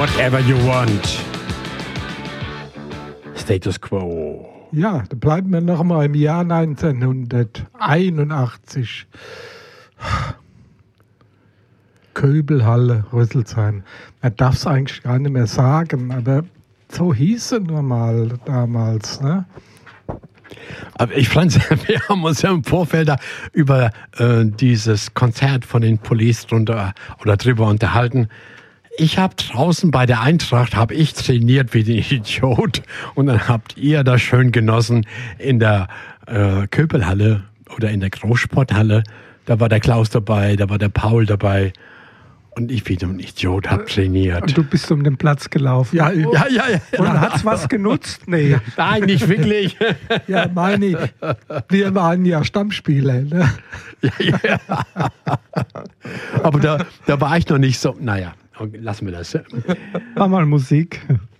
Whatever you want. Status Quo. Ja, da bleiben wir noch mal im Jahr 1981. Köbelhalle, Rüsselsheim. Man darf es eigentlich gar nicht mehr sagen, aber so hieß es nur mal damals, ne? Aber ich fand, wir haben uns ja im Vorfeld da über dieses Konzert von den Police drüber unterhalten. Ich habe draußen bei der Eintracht, habe ich trainiert wie ein Idiot und dann habt ihr das schön genossen in der Köbelhalle oder in der Großsporthalle. Da war der Klaus dabei, da war der Paul dabei. Und ich wie ein Idiot habe trainiert. Und du bist um den Platz gelaufen. Ja. Und hat's was genutzt? Nee. Nein, nicht wirklich. Ja, meine ich. Wir waren ja Stammspieler. Ne? Ja. Aber da war ich noch nicht so. Naja, lassen wir das. Mach mal Musik.